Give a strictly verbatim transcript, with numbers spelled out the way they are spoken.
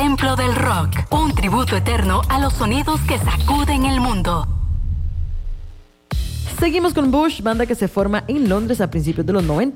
templo del rock, un tributo eterno a los sonidos que sacuden el mundo. Seguimos con Bush, banda que se forma en Londres a principios de los noventa.